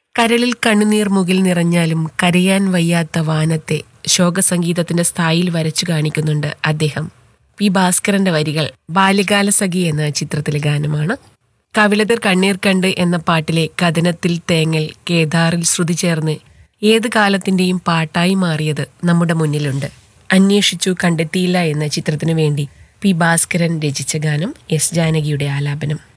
കരളിൽ കണ്ണുനീർ മുകിൽ നിറഞ്ഞാലും കരയാൻ വയ്യാത്ത വാനത്തെ ശോകസംഗീതത്തിന്റെ സ്ഥായിൽ വരച്ചു കാണിക്കുന്നുണ്ട് അദ്ദേഹം. പി ഭാസ്കരന്റെ വരികൾ ബാല്യകാലസഖി എന്ന ചിത്രത്തിലെ ഗാനമാണ്. കവിളതിർ കണ്ണീർ കണ്ട് എന്ന പാട്ടിലെ കഥനത്തിൽ തേങ്ങൽ കേദാറിൽ ശ്രുതി ചേർന്ന് ഏത് കാലത്തിന്റെയും പാട്ടായി മാറിയത് നമ്മുടെ മുന്നിലുണ്ട്. അന്വേഷിച്ചു കണ്ടെത്തിയില്ല എന്ന ചിത്രത്തിനു വേണ്ടി പി ഭാസ്കരൻ രചിച്ച ഗാനം, എസ് ജാനകിയുടെ ആലാപനം.